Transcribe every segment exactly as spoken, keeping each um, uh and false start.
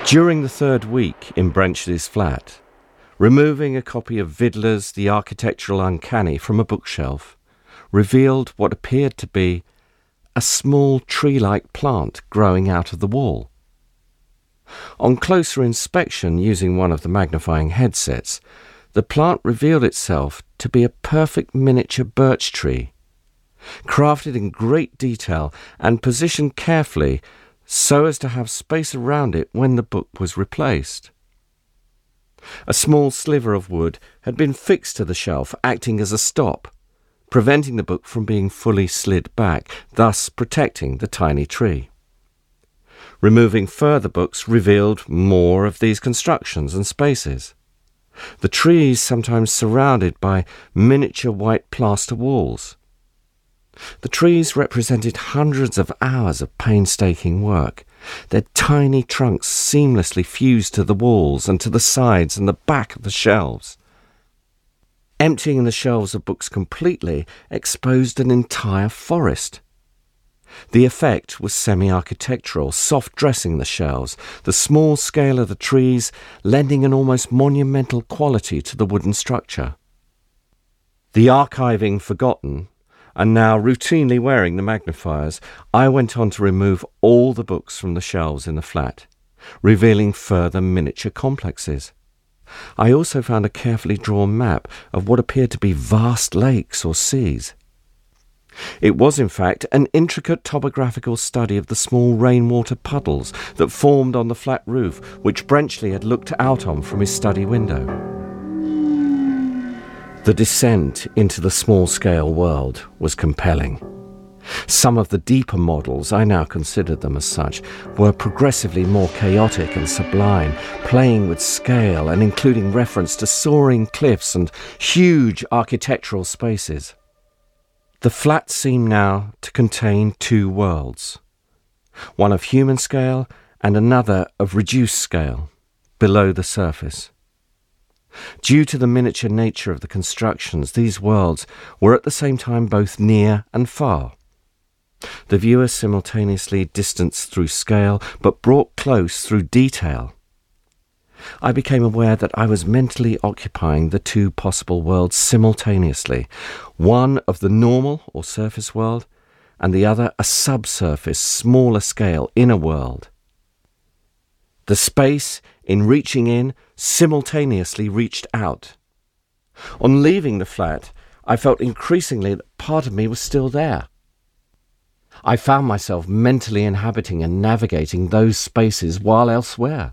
During the third week in Brenchley's flat, removing a copy of Vidler's The Architectural Uncanny from a bookshelf revealed what appeared to be a small tree-like plant growing out of the wall. On closer inspection using one of the magnifying headsets, the plant revealed itself to be a perfect miniature birch tree, crafted in great detail and positioned carefully so as to have space around it when the book was replaced. A small sliver of wood had been fixed to the shelf, acting as a stop, preventing the book from being fully slid back, thus protecting the tiny tree. Removing further books revealed more of these constructions and spaces. The trees sometimes surrounded by miniature white plaster walls. The trees represented hundreds of hours of painstaking work, their tiny trunks seamlessly fused to the walls and to the sides and the back of the shelves. Emptying the shelves of books completely exposed an entire forest. The effect was semi-architectural, soft dressing the shelves, the small scale of the trees lending an almost monumental quality to the wooden structure. The archiving forgotten, and now routinely wearing the magnifiers, I went on to remove all the books from the shelves in the flat, revealing further miniature complexes. I also found a carefully drawn map of what appeared to be vast lakes or seas. It was, in fact, an intricate topographical study of the small rainwater puddles that formed on the flat roof, which Brenchley had looked out on from his study window. The descent into the small-scale world was compelling. Some of the deeper models, I now considered them as such, were progressively more chaotic and sublime, playing with scale and including reference to soaring cliffs and huge architectural spaces. The flat seemed now to contain two worlds, one of human scale and another of reduced scale, below the surface. Due to the miniature nature of the constructions, these worlds were at the same time both near and far. The viewer simultaneously distanced through scale, but brought close through detail. I became aware that I was mentally occupying the two possible worlds simultaneously, one of the normal or surface world, and the other a subsurface, smaller scale inner world. The space, in reaching in, simultaneously reached out. On leaving the flat, I felt increasingly that part of me was still there. I found myself mentally inhabiting and navigating those spaces while elsewhere.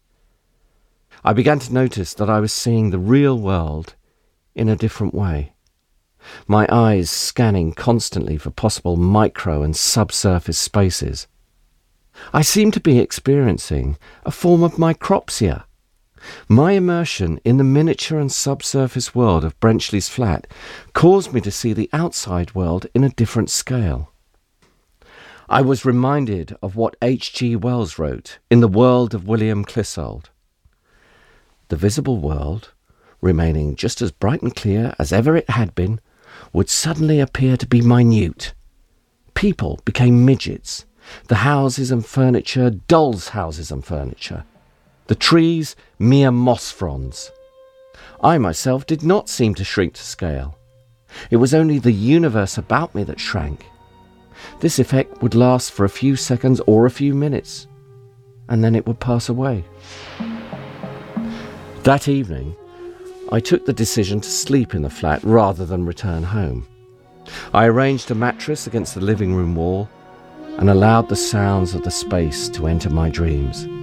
I began to notice that I was seeing the real world in a different way, my eyes scanning constantly for possible micro and subsurface spaces. I seemed to be experiencing a form of micropsia. My immersion in the miniature and subsurface world of Brenchley's flat caused me to see the outside world in a different scale. I was reminded of what H G Wells wrote in The World of William Clissold. The visible world, remaining just as bright and clear as ever it had been, would suddenly appear to be minute. People became midgets, the houses and furniture dolls' houses and furniture, the trees mere moss fronds. I myself did not seem to shrink to scale. It was only the universe about me that shrank. This effect would last for a few seconds or a few minutes, and then it would pass away. That evening, I took the decision to sleep in the flat rather than return home. I arranged a mattress against the living room wall and allowed the sounds of the space to enter my dreams.